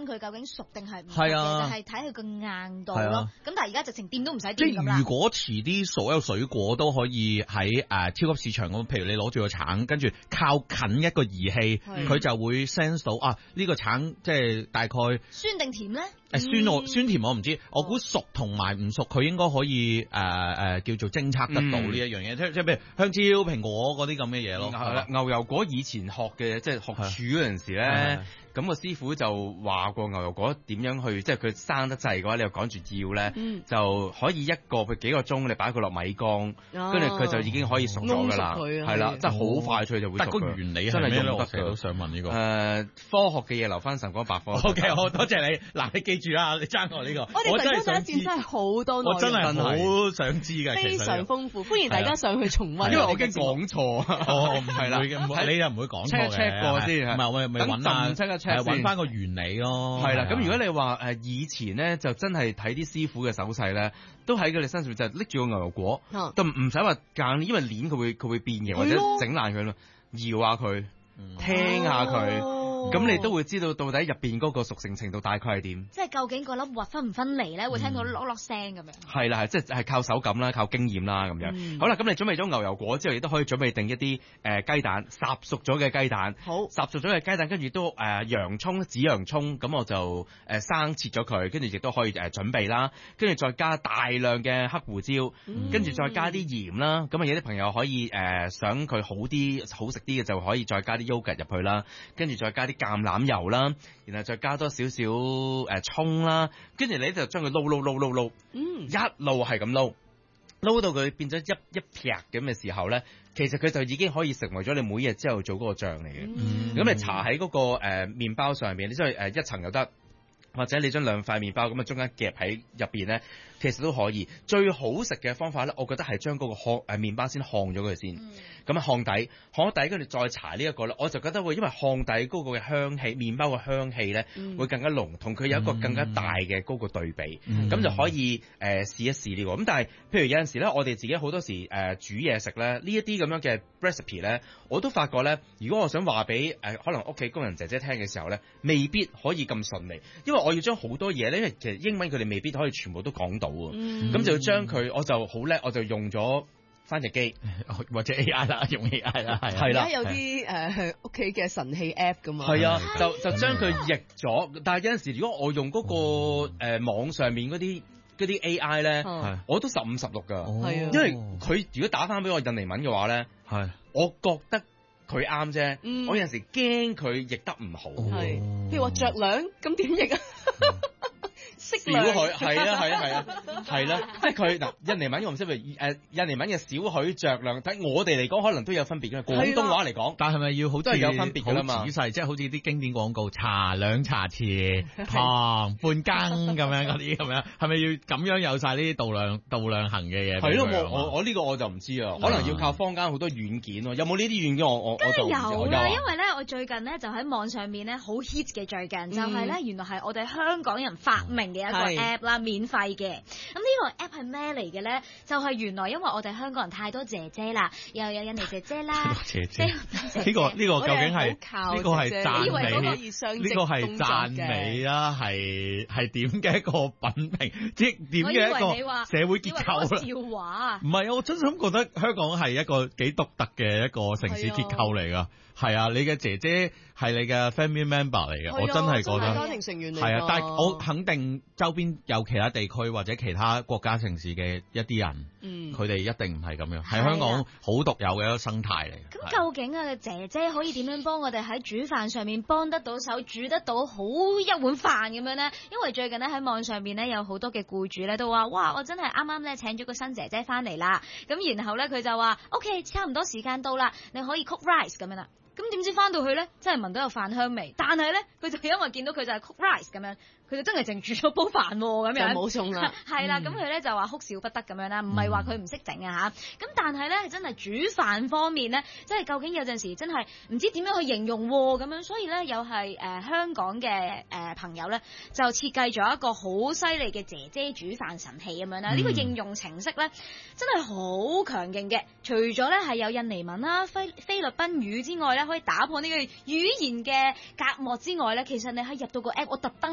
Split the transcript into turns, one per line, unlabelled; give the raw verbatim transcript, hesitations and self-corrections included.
分佢究竟熟定係唔熟嘅，就係睇佢個硬度咯。咁但係而家直情掂都唔使掂咁啦。
即係如果遲啲所有水果都可以喺誒超級市場咁，譬如你攞住個橙，跟住靠近一個儀器，佢就會 sense 到啊呢個橙即係大概
酸定甜咧？
誒酸我酸甜我唔知，我估熟同埋唔熟，佢應該可以誒誒叫做偵測得到呢一樣嘢，即即係譬如香蕉、蘋果嗰啲咁嘅嘢咯。
係啦，牛油果以前學嘅即係學煮嗰陣時咧。咁個師傅就話過牛油果點樣去，即係佢生得滯嘅話，你又趕住要咧，嗯、就可以一個佢幾個鐘，你擺佢落米缸，跟住佢就已經可以熟咗㗎啦。係啦，即係好快脆就會熟。但個原理係咩咧？我成日都想問呢、呢個。誒、呃，科學嘅嘢留翻晨光百科。
O、okay, K， 好多謝你。嗱，你記住啊，你爭我呢、呢個。
我哋晨光第一線真係好多內容，
我真係好想知嘅，
非常豐富，歡迎大家上去重溫。
因為我驚講錯。
哦，唔係啦，你又唔會講錯嘅。
check 過先，
唔係我咪揾下。係揾翻個原理咯，
係啦。咁如果你話誒以前咧，就真係睇啲師傅嘅手勢咧，都喺佢哋身上就拎住個牛油果，啊、就唔使話揀，因為鏈佢會佢會變形或者整爛佢咯，搖下佢，嗯、聽下佢。哦咁你都會知道到底入邊嗰個熟成程度大概係點？
即係究竟個粒核分唔分離咧？會聽到落落聲咁樣。
係啦，係即係靠手感啦，靠經驗啦咁樣。嗯、好啦，咁你準備咗牛油果之後，亦都可以準備定一啲誒雞蛋，烚熟咗嘅雞蛋。好，烚熟咗嘅雞蛋，跟住都誒、呃、洋葱、紫洋葱，咁我就誒、呃、生切咗佢，跟住亦都可以誒、呃、準備啦。跟住再加大量嘅黑胡椒，跟住、嗯、再加啲鹽啦。咁啊有啲朋友可以誒、呃、想佢好啲、好食啲嘅，就可以再加啲 yogurt 入去啦。跟住再加啲橄欖油啦，然後再加多少少誒蔥啦，跟住你就將佢撈撈撈撈撈，嗯，一路係咁撈，撈到佢變咗一一劈咁嘅時候咧，其實佢就已經可以成為咗你每日之後做嗰個醬嚟嘅。咁、嗯、你搽喺嗰個誒麵包上邊，你即係誒一層又得，或者你將兩塊麵包咁啊中間夾喺入邊咧，其實都可以。最好食嘅方法咧，我覺得係將嗰個烘誒麵包先烘咗佢先。咁啊烘底，烘底跟住再搽呢一個咧，我就覺得會因為烘底嗰個嘅香氣，麵包嘅香氣咧、嗯、會更加濃，同佢有一個更加大嘅嗰個對比，咁、嗯、就可以誒試、呃、一試呢、這個。咁但係譬如有陣時咧，我哋自己好多時誒、呃、煮嘢食咧，呢一啲咁樣嘅 recipe 咧，我都發覺咧，如果我想話俾誒可能屋企工人姐姐聽嘅時候咧，未必可以咁順利，因為我要將好多嘢咧，因為其實英文佢哋未必可以全部都講到啊，咁、嗯、就要將佢，我就好叻，我就用咗翻譯機
或者 A I 啦，用 A I 啦，係
係啦。而家有啲誒屋企嘅神器 app 噶嘛，
係啊，就就將佢譯咗。但係有陣時，如果我用嗰、那個誒、呃、網上面嗰啲嗰啲 A I 咧，哦、我都十五十六噶，係啊，因為佢如果打翻俾我印尼文嘅話咧，係，我覺得佢啱啫。嗯、我有陣時驚佢譯得唔好，
係，譬如話着量，咁點譯啊？
小許係啊係啊係啊係啦，即係佢嗱印尼文我唔識，譬如誒印尼文嘅少許着量，睇我哋嚟講可能都有分別嘅。廣東話嚟講，
但係咪要好
都係有分別㗎嘛？
好仔細，即係好似啲經典廣告，茶兩茶匙，糖半羹咁樣嗰啲咁樣，係咪要咁樣有晒呢啲度量度量衡嘅嘢？
係咯，我我我呢個我就唔知啊，可能要靠坊間好多軟件喎。有冇呢啲軟件？我我我就
有啦，因為咧我最近咧就喺網上面咧好 hit 嘅最近，就係咧原來係我哋香港人發明嘅一個 app 啦，免費嘅。咁呢個 app 係咩嚟嘅咧？就係原來因為我哋香港人太多姐姐啦，又有印尼姐姐啦，
姐姐呢個呢個究竟係呢個係讚美？呢個係讚美啦，係係點嘅一個品評，即係點嘅一個社會結構啦。
笑話
唔係啊，我真心覺得香港係一個幾獨特嘅一個城市結構嚟㗎。係啊，你嘅姐姐係你嘅 family member 嚟嘅，我真係覺得
家庭成員嚟。
係啊，但係我肯定周邊有其他地區或者其他國家城市嘅一啲人，嗯，佢哋一定唔係咁樣，係香港好獨有嘅一個生態嚟。
咁究竟啊，姐姐可以點樣幫我哋喺煮飯上面幫得到手，煮得到好一碗飯咁樣咧？因為最近咧喺網上面咧有好多嘅僱主咧都話，哇，我真係啱啱咧請咗個新姐姐翻嚟啦，咁然後咧佢就話 OK， 差唔多時間到啦，你可以 cook rice 咁樣啦。咁點知翻到去咧，真係聞到有飯香味，但係咧佢就因為見到佢就係 cook rice 咁樣，佢就真係淨煮咗煲飯咁樣，
就冇餸啦。
係啦，咁佢咧就話哭笑不得咁樣啦，唔係話佢唔識整啊嚇。咁但係咧真係煮飯方面咧，真係究竟有陣時真係唔知點樣去形容咁樣，所以咧又係誒香港嘅誒、呃、朋友咧就設計咗一個好犀利嘅姐姐煮飯神器咁樣啦。呢、嗯、個應用程式咧真係好強勁嘅，除咗咧係有印尼文啦、菲菲律賓語之外咧，可以打破呢個語言嘅隔膜之外咧，其實你喺入到個 app，我特登